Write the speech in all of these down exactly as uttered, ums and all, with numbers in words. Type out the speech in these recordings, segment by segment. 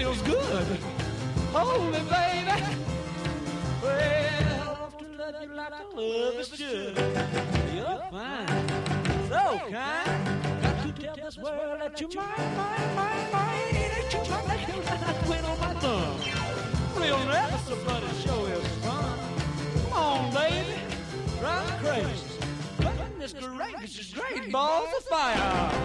feels good. Hold me, baby. Well, to love you like I love is good. You're fine, so kind. Got to tell this world that you're mine, mine, mine, mine. That you're mine, that you're mine. I quit on my thumb. Real never somebody show is fun. Come on, baby, drive me crazy. Goodness gracious, is great balls of fire.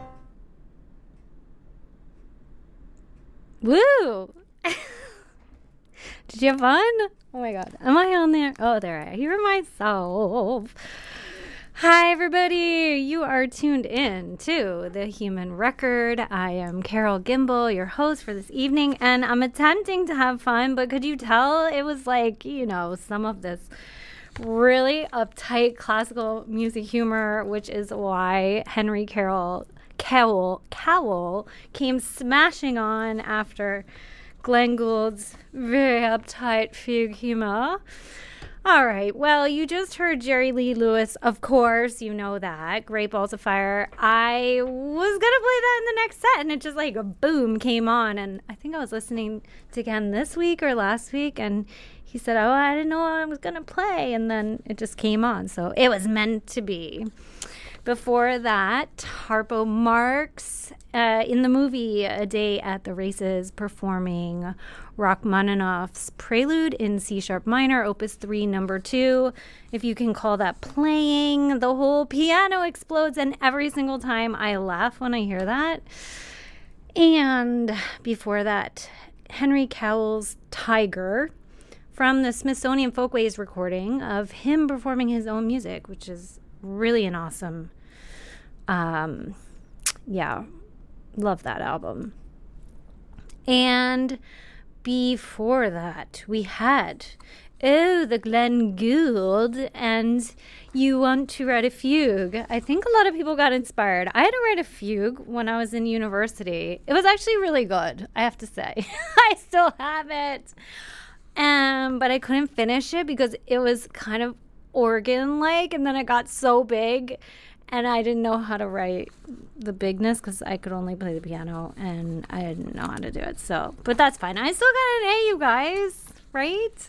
Woo! Did you have fun? Oh my god. Am I on there? Oh, there I hear myself. Hi, everybody. You are tuned in to The Human Record. I am Carol Gimbel, your host for this evening, and I'm attempting to have fun, but could you tell it was like, you know, some of this really uptight classical music humor, which is why Henry Carroll Cowell, Cowell came smashing on after Glenn Gould's very uptight fugue humor. All right, well, you just heard Jerry Lee Lewis, of course, you know that. Great Balls of Fire. I was going to play that in the next set, and it just like a boom came on, and I think I was listening to Ken this week or last week, and he said, oh, I didn't know what I was going to play, and then it just came on, so it was meant to be. Before that, Harpo Marx uh, in the movie A Day at the Races performing Rachmaninoff's Prelude in C-sharp minor, Opus three, number two. If you can call that playing, the whole piano explodes, and every single time I laugh when I hear that. And before that, Henry Cowell's Tiger from the Smithsonian Folkways recording of him performing his own music, which is really an awesome, um, yeah, love that album. And before that, we had, oh, the Glenn Gould, and You Want to Write a Fugue. I think a lot of people got inspired. I had to write a fugue when I was in university. It was actually really good, I have to say. I still have it. Um, but I couldn't finish it because it was kind of organ-like, and then it got so big, and I didn't know how to write the bigness because I could only play the piano, and I didn't know how to do it. So, but that's fine. I still got an A, you guys, right?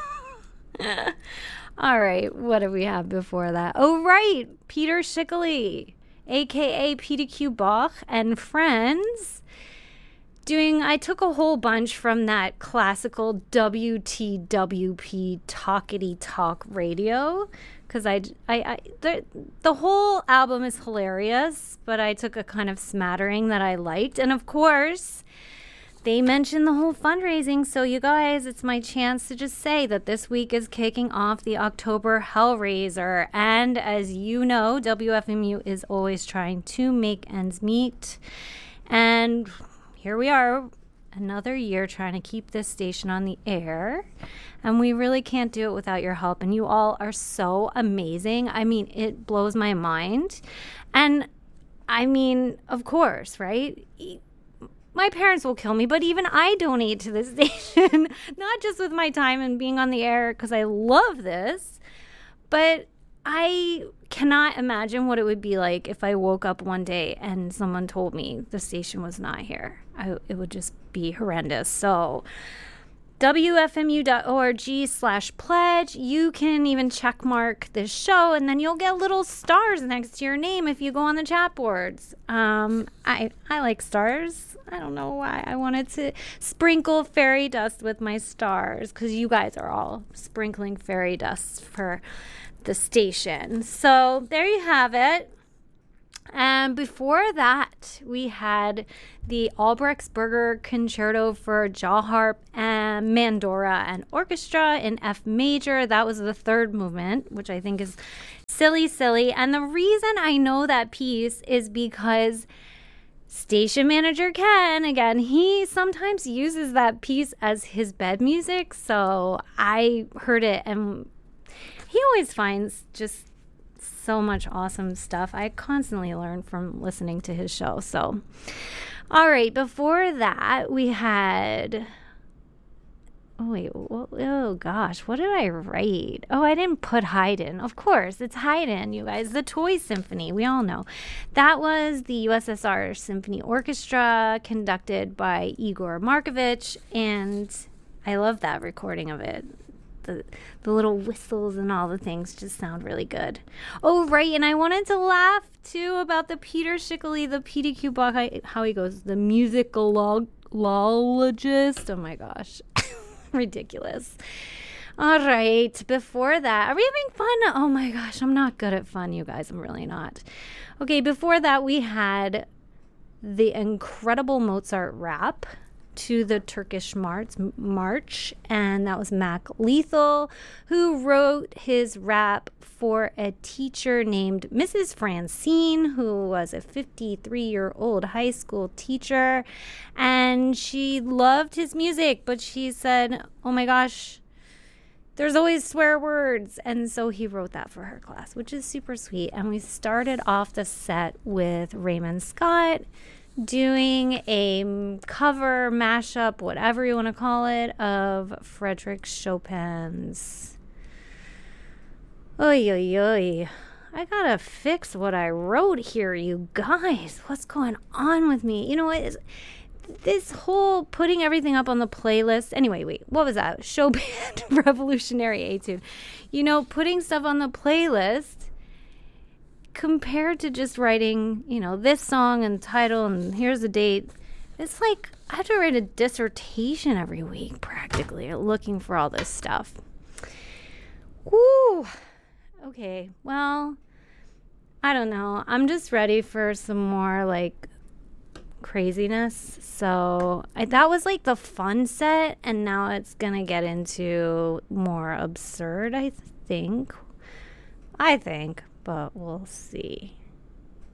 All right, what do we have before that? Oh, right, Peter Schickele, a k a. Peter Q. Bach and Friends. Doing, I took a whole bunch from that classical W T W P Talkity Talk Radio, because I, I, I the, the whole album is hilarious, but I took a kind of smattering that I liked. And of course, they mentioned the whole fundraising. So you guys, it's my chance to just say that this week is kicking off the October Hellraiser. And as you know, W F M U is always trying to make ends meet. And here we are, another year trying to keep this station on the air, and we really can't do it without your help, and you all are so amazing. I mean, it blows my mind. And I mean, of course, right? My parents will kill me, but even I donate to this station, not just with my time and being on the air because I love this, but I cannot imagine what it would be like if I woke up one day and someone told me the station was not here. I, it would just be horrendous. So W F M U dot org slash pledge. You can even check mark this show, and then you'll get little stars next to your name if you go on the chat boards. Um, I, I like stars. I don't know why. I wanted to sprinkle fairy dust with my stars because you guys are all sprinkling fairy dust for the station. So there you have it. And before that, we had the Albrechtsberger Concerto for jaw harp and mandora and orchestra in F major. That was the third movement, which I think is silly, silly. And the reason I know that piece is because station manager Ken, again, he sometimes uses that piece as his bed music. So I heard it, and he always finds just so much awesome stuff. I constantly learn from listening to his show. So, all right, before that, we had Oh, wait. Well, oh, gosh. What did I write? Oh, I didn't put Haydn. Of course, it's Haydn, you guys. The Toy Symphony. We all know. That was the U S S R Symphony Orchestra conducted by Igor Markovich. And I love that recording of it. The, the little whistles and all the things just sound really good. Oh, right. And I wanted to laugh, too, about the Peter Schickele, the P D Q Bach, how he goes, the musicologist. Oh, my gosh. Ridiculous. All right. Before that, are we having fun? Oh, my gosh. I'm not good at fun, you guys. I'm really not. Okay. Before that, we had the incredible Mozart rap to the Turkish March, March, and that was Mac Lethal, who wrote his rap for a teacher named Missus Francine, who was a fifty-three-year-old high school teacher, and she loved his music, but she said, oh my gosh, there's always swear words, and so he wrote that for her class, which is super sweet. And we started off the set with Raymond Scott doing a cover, mashup, whatever you want to call it, of Frédéric Chopin's. Oy, oy, oy. I gotta fix what I wrote here, you guys. What's going on with me? You know what? Is this whole putting everything up on the playlist. Anyway, wait, what was that? Chopin Revolutionary Etude. You know, putting stuff on the playlist compared to just writing, you know, this song and title and here's the date, it's like I have to write a dissertation every week practically looking for all this stuff. Woo! Okay, well, I don't know. I'm just ready for some more like craziness. So I, that was like the fun set, and now it's gonna get into more absurd, I think. I think. But we'll see.